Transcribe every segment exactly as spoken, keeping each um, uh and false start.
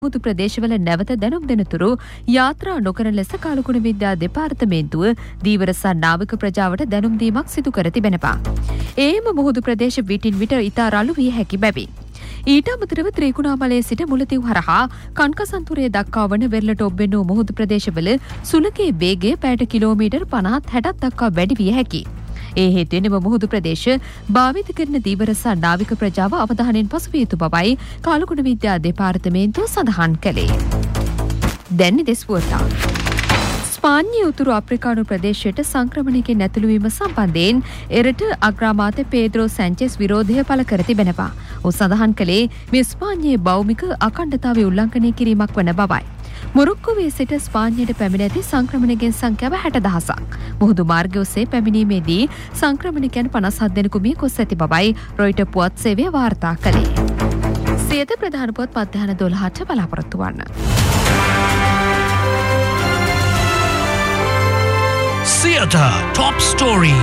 මුහුදු ප්‍රදේශවල නැවත දැනුම් දෙනතුරු යාත්‍රා නොකරන ලෙස කාලකුණ විද්‍යා දෙපාර්තමේන්තුව දීවර සහ නාවික ප්‍රජාවට දැනුම් දීමක් සිදු කර තිබෙනවා. ඒම මුහුදු ප්‍රදේශ විටින් විට ඉතා රළු විය හැකි බැවින්. ඊට අමතරව ත්‍රිකුණාමලයේ සිට මුලතිව් හරහා කන්කසන්තුරේ දක්වා වන වෙරළට ඔබ්බෙන මුහුදු ප්‍රදේශවල සුළකේ වේගය පැයට කිලෝමීටර් පනහත් හැටක් දක්වා වැඩි විය හැකියි. ඒ හේතුවෙන් එම මුහුදු ප්‍රදේශ භාවිත කරන දීවර සහ නාවික ප්‍රජාව අවධානයෙන් පසුවිය යුතු බවයි කාලකුණ විද්‍යා දෙපාර්තමේන්තුව සඳහන් කළේ. දැන් දෙස් පුවතා. ස්පාඤ්ඤ උතුරු අප්‍රිකානු ප්‍රදේශයට සංක්‍රමණයකින් ඇතුළු වීම සම්බන්ධයෙන් එරට අග්‍රාමාත්‍ය පේද්‍රෝ සැන්චෙස් විරෝධය පළ කර තිබෙනවා. ඔහු සඳහන් කළේ මේ ස්පාඤ්ඤයේ භෞමික අඛණ්ඩතාවය උල්ලංඝනය කිරීමක් වන බවයි. මොරොක්කෝවේ සිට ස්පාඤ්ඤයට පැමිණ ඇති සංක්‍රමණිකයන් සංඛ්‍යාව හැට දහසක්. මුහුදු මාර්ගය ඔස්සේ පැමිණීමේදී සංක්‍රමණිකයන් පනස් හත් දෙනෙකු මිය ගොස් ඇති බවයි රොයිටර් පුවත් සේවය වාර්තා කළේ. සියත ප්‍රධාන පුවත් මධ්‍යහන දොළහට බලාපොරොත්තු වන්න. Siyatha top story.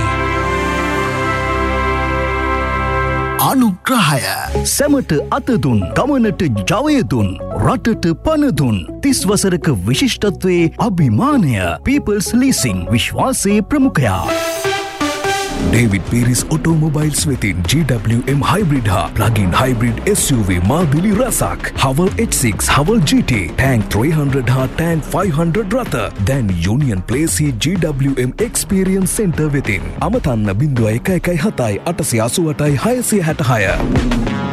අනුග්‍රහය සැමට අතදුන් ගමනට ජවයදුන් රටට පනදුන් තිස් වසරක විශිෂ්ටත්වයේ අභිමානය People's Leasing විශ්වාසයේ ප්‍රමුඛයා David Pieris Automobiles වෙතින් G W M Hybrid හා Plug-in Hybrid S U V මාදිලි රසක් Haval H six Haval G T Tank three hundred හා Tank five hundred රථ දැන් Union Place G W M Experience Center වෙතින් අමතන්න බිංදුව එක එකයි හතයි අටසිය අසූ අටයි හයසිය හැට හය